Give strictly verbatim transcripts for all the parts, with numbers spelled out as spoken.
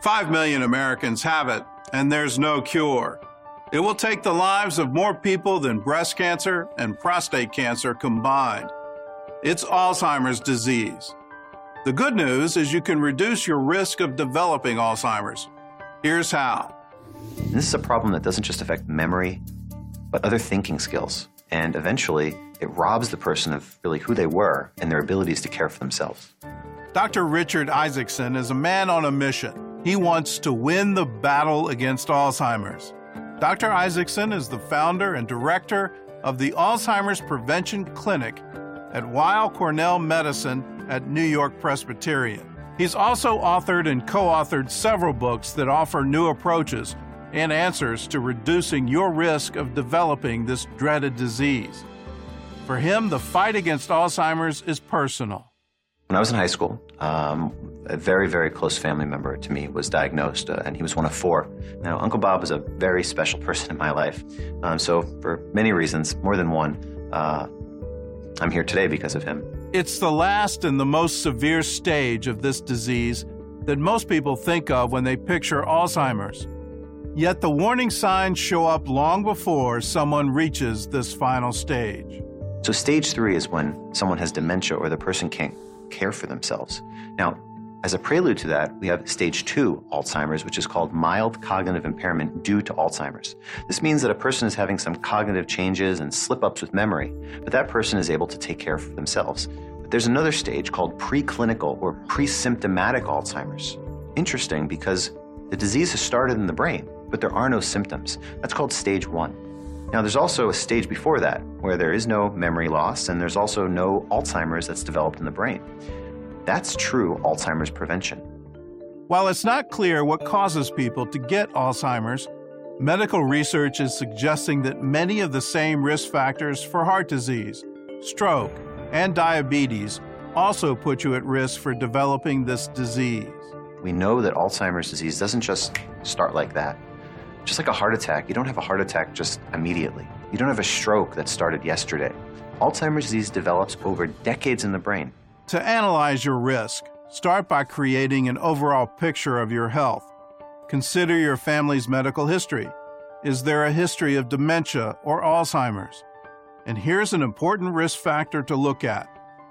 Five million Americans have it, and there's no cure. It will take the lives of more people than breast cancer and prostate cancer combined. It's Alzheimer's disease. The good news is you can reduce your risk of developing Alzheimer's. Here's how. This is a problem that doesn't just affect memory, but other thinking skills. And eventually, it robs the person of really who they were and their abilities to care for themselves. Doctor Richard Isaacson is a man on a mission. He wants to win the battle against Alzheimer's. Doctor Isaacson is the founder and director of the Alzheimer's Prevention Clinic at Weill Cornell Medicine at New York Presbyterian. He's also authored and co-authored several books that offer new approaches and answers to reducing your risk of developing this dreaded disease. For him, the fight against Alzheimer's is personal. When I was in high school, um, a very, very close family member to me was diagnosed, uh, and he was one of four. Now, Uncle Bob was a very special person in my life. Um, so for many reasons, more than one, uh, I'm here today because of him. It's the last and the most severe stage of this disease that most people think of when they picture Alzheimer's. Yet the warning signs show up long before someone reaches this final stage. So stage three is when someone has dementia or the person can't care for themselves. Now, as a prelude to that, we have stage two Alzheimer's, which is called mild cognitive impairment due to Alzheimer's. This means that a person is having some cognitive changes and slip-ups with memory, but that person is able to take care of themselves. But there's another stage called preclinical or pre-symptomatic Alzheimer's. Interesting because the disease has started in the brain, but there are no symptoms. That's called stage one. Now, there's also a stage before that where there is no memory loss and there's also no Alzheimer's that's developed in the brain. That's true Alzheimer's prevention. While it's not clear what causes people to get Alzheimer's, medical research is suggesting that many of the same risk factors for heart disease, stroke, and diabetes also put you at risk for developing this disease. We know that Alzheimer's disease doesn't just start like that. Just like a heart attack, you don't have a heart attack just immediately. You don't have a stroke that started yesterday. Alzheimer's disease develops over decades in the brain. To analyze your risk, start by creating an overall picture of your health. Consider your family's medical history. Is there a history of dementia or Alzheimer's? And here's an important risk factor to look at.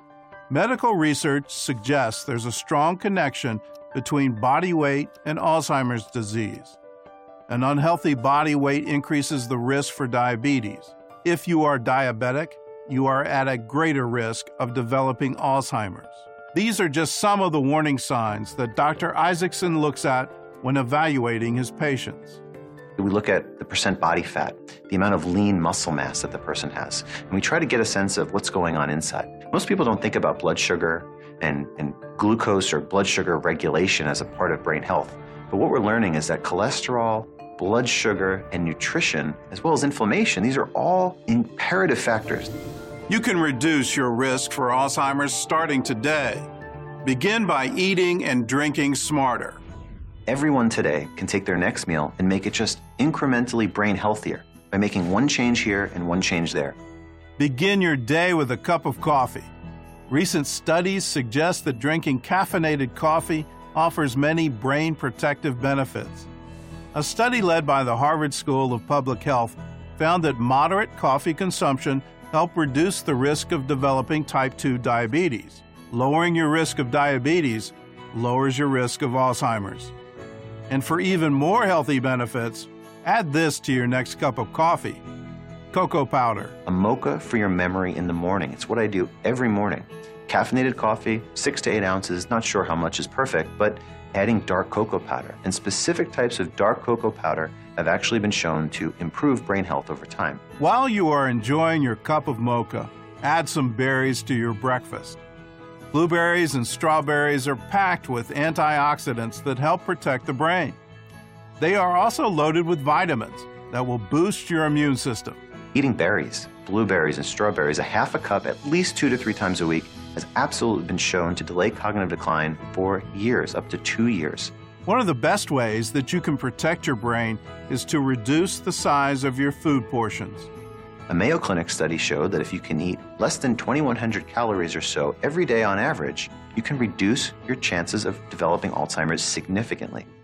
Medical research suggests there's a strong connection between body weight and Alzheimer's disease. An unhealthy body weight increases the risk for diabetes. If you are diabetic, you are at a greater risk of developing Alzheimer's. These are just some of the warning signs that Doctor Isaacson looks at when evaluating his patients. We look at the percent body fat, the amount of lean muscle mass that the person has, and we try to get a sense of what's going on inside. Most people don't think about blood sugar and, and glucose or blood sugar regulation as a part of brain health. But what we're learning is that cholesterol, blood sugar, and nutrition, as well as inflammation, these are all imperative factors. You can reduce your risk for Alzheimer's starting today. Begin by eating and drinking smarter. Everyone today can take their next meal and make it just incrementally brain healthier by making one change here and one change there. Begin your day with a cup of coffee. Recent studies suggest that drinking caffeinated coffee offers many brain protective benefits. A study led by the Harvard School of Public Health found that moderate coffee consumption helped reduce the risk of developing type two diabetes. Lowering your risk of diabetes lowers your risk of Alzheimer's. And for even more healthy benefits, add this to your next cup of coffee: cocoa powder. A mocha for your memory in the morning. It's what I do every morning. Caffeinated coffee, six to eight ounces, not sure how much is perfect, but adding dark cocoa powder. And specific types of dark cocoa powder have actually been shown to improve brain health over time. While you are enjoying your cup of mocha, add some berries to your breakfast. Blueberries and strawberries are packed with antioxidants that help protect the brain. They are also loaded with vitamins that will boost your immune system. Eating berries, blueberries, and strawberries a half a cup at least two to three times a week has absolutely been shown to delay cognitive decline for years, up to two years. One of the best ways that you can protect your brain is to reduce the size of your food portions. A Mayo Clinic study showed that if you can eat less than twenty-one hundred calories or so every day on average, you can reduce your chances of developing Alzheimer's significantly.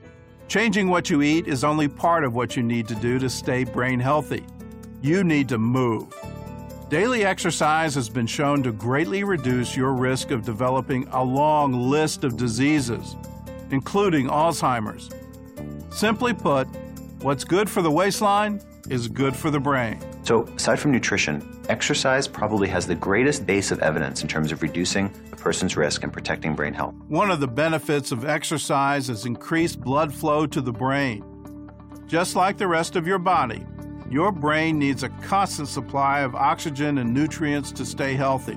Changing what you eat is only part of what you need to do to stay brain healthy. You need to move. Daily exercise has been shown to greatly reduce your risk of developing a long list of diseases, including Alzheimer's. Simply put, what's good for the waistline is good for the brain. So, aside from nutrition, exercise probably has the greatest base of evidence in terms of reducing a person's risk and protecting brain health. One of the benefits of exercise is increased blood flow to the brain. Just like the rest of your body, your brain needs a constant supply of oxygen and nutrients to stay healthy.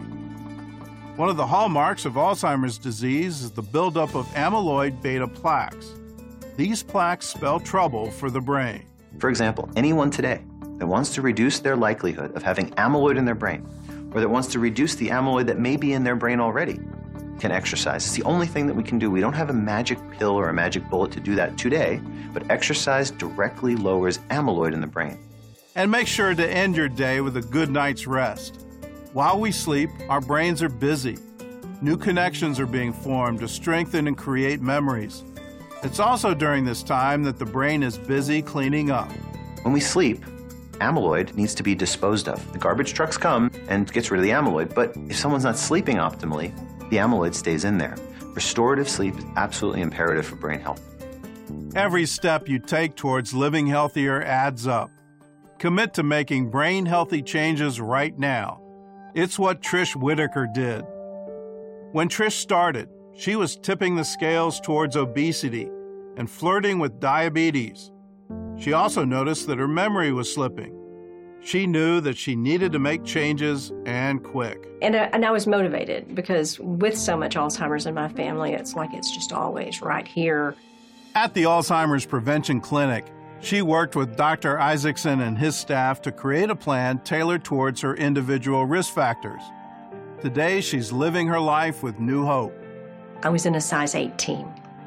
One of the hallmarks of Alzheimer's disease is the buildup of amyloid beta plaques. These plaques spell trouble for the brain. For example, anyone today that wants to reduce their likelihood of having amyloid in their brain, or that wants to reduce the amyloid that may be in their brain already, can exercise. It's the only thing that we can do. We don't have a magic pill or a magic bullet to do that today, but exercise directly lowers amyloid in the brain. And make sure to end your day with a good night's rest. While we sleep, our brains are busy. New connections are being formed to strengthen and create memories. It's also during this time that the brain is busy cleaning up. When we sleep, amyloid needs to be disposed of. The garbage trucks come and gets rid of the amyloid, but if someone's not sleeping optimally, the amyloid stays in there. Restorative sleep is absolutely imperative for brain health. Every step you take towards living healthier adds up. Commit to making brain-healthy changes right now. It's what Trish Whitaker did. When Trish started, she was tipping the scales towards obesity and flirting with diabetes. She also noticed that her memory was slipping. She knew that she needed to make changes, and quick. And I, and I was motivated because with so much Alzheimer's in my family, it's like it's just always right here. At the Alzheimer's Prevention Clinic, she worked with Doctor Isaacson and his staff to create a plan tailored towards her individual risk factors. Today, she's living her life with new hope. I was in a size eighteen,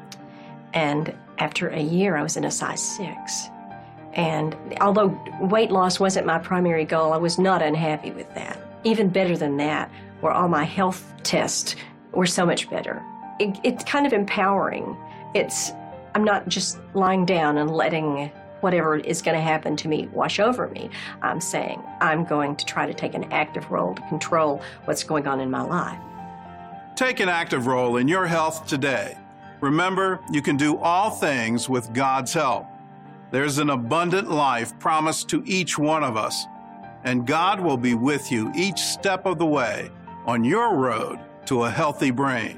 and after a year, I was in a size six. And although weight loss wasn't my primary goal, I was not unhappy with that. Even better than that, where all my health tests were so much better. It, it's kind of empowering. It's, I'm not just lying down and letting whatever is going to happen to me wash over me. I'm saying I'm going to try to take an active role to control what's going on in my life. Take an active role in your health today. Remember, you can do all things with God's help. There's an abundant life promised to each one of us, and God will be with you each step of the way on your road to a healthy brain.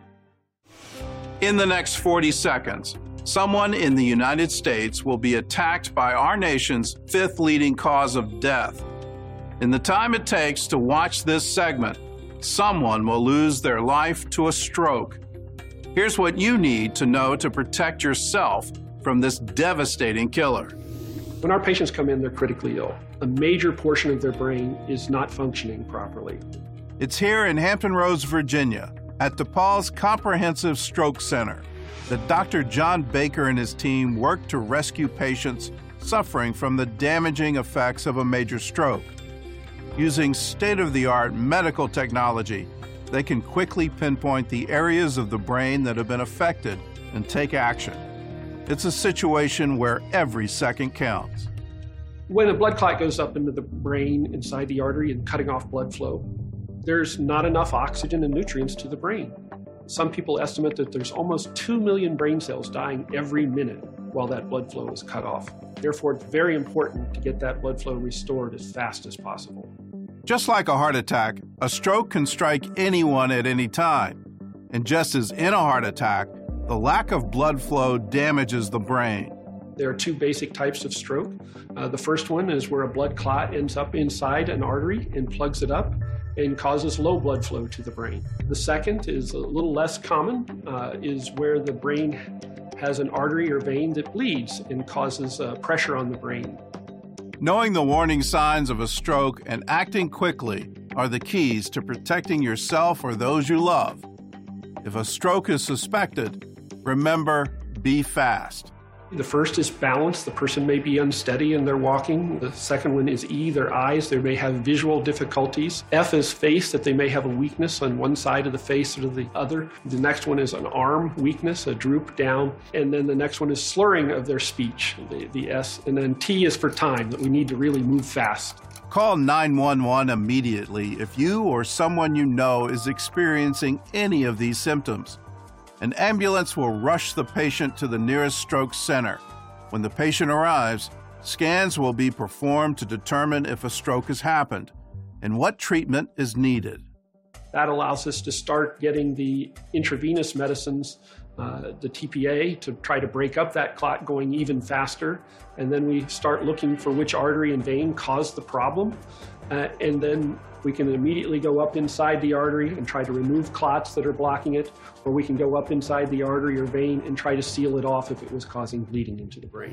In the next forty seconds, someone in the United States will be attacked by our nation's fifth leading cause of death. In the time it takes to watch this segment, someone will lose their life to a stroke. Here's what you need to know to protect yourself from this devastating killer. When our patients come in, they're critically ill. A major portion of their brain is not functioning properly. It's here in Hampton Roads, Virginia, at DePaul's Comprehensive Stroke Center, that Doctor John Baker and his team work to rescue patients suffering from the damaging effects of a major stroke. Using state-of-the-art medical technology, they can quickly pinpoint the areas of the brain that have been affected and take action. It's a situation where every second counts. When a blood clot goes up into the brain inside the artery and cutting off blood flow, there's not enough oxygen and nutrients to the brain. Some people estimate that there's almost two million brain cells dying every minute while that blood flow is cut off. Therefore, it's very important to get that blood flow restored as fast as possible. Just like a heart attack, a stroke can strike anyone at any time. And just as in a heart attack, the lack of blood flow damages the brain. There are two basic types of stroke. Uh, the first one is where a blood clot ends up inside an artery and plugs it up and causes low blood flow to the brain. The second is a little less common, uh, is where the brain has an artery or vein that bleeds and causes uh, pressure on the brain. Knowing the warning signs of a stroke and acting quickly are the keys to protecting yourself or those you love. If a stroke is suspected, remember, be fast. The first is balance. The person may be unsteady in their walking. The second one is E, their eyes. They may have visual difficulties. F is face, that they may have a weakness on one side of the face or the other. The next one is an arm weakness, a droop down. And then the next one is slurring of their speech, the, the S. And then T is for time, that we need to really move fast. Call nine one one immediately if you or someone you know is experiencing any of these symptoms. An ambulance will rush the patient to the nearest stroke center. When the patient arrives, scans will be performed to determine if a stroke has happened and what treatment is needed. That allows us to start getting the intravenous medicines, uh, the T P A, to try to break up that clot going even faster. And then we start looking for which artery and vein caused the problem. Uh, and then we can immediately go up inside the artery and try to remove clots that are blocking it, or we can go up inside the artery or vein and try to seal it off if it was causing bleeding into the brain.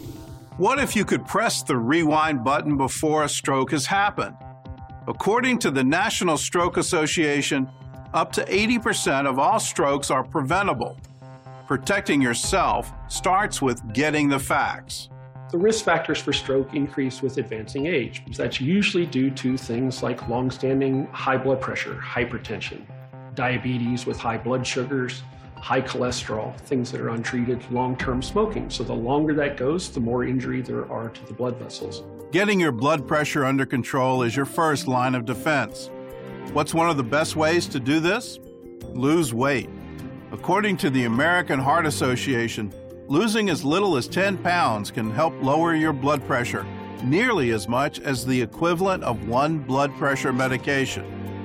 What if you could press the rewind button before a stroke has happened? According to the National Stroke Association, up to eighty percent of all strokes are preventable. Protecting yourself starts with getting the facts. The risk factors for stroke increase with advancing age. That's usually due to things like longstanding high blood pressure, hypertension, diabetes with high blood sugars, high cholesterol, things that are untreated, long-term smoking. So the longer that goes, the more injury there are to the blood vessels. Getting your blood pressure under control is your first line of defense. What's one of the best ways to do this? Lose weight. According to the American Heart Association, losing as little as ten pounds can help lower your blood pressure, nearly as much as the equivalent of one blood pressure medication.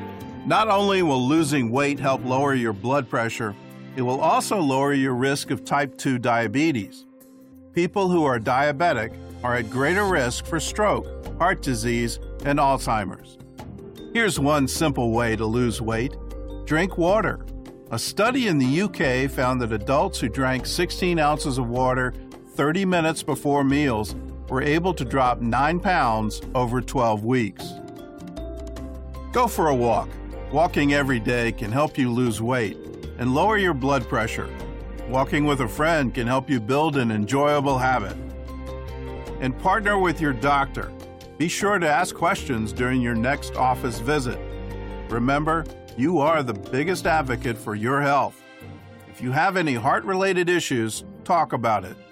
Not only will losing weight help lower your blood pressure, it will also lower your risk of type two diabetes. People who are diabetic are at greater risk for stroke, heart disease, and Alzheimer's. Here's one simple way to lose weight. Drink water. A study in the U K found that adults who drank sixteen ounces of water thirty minutes before meals were able to drop nine pounds over twelve weeks. Go for a walk. Walking every day can help you lose weight and lower your blood pressure. Walking with a friend can help you build an enjoyable habit. And partner with your doctor. Be sure to ask questions during your next office visit. Remember, you are the biggest advocate for your health. If you have any heart-related issues, talk about it.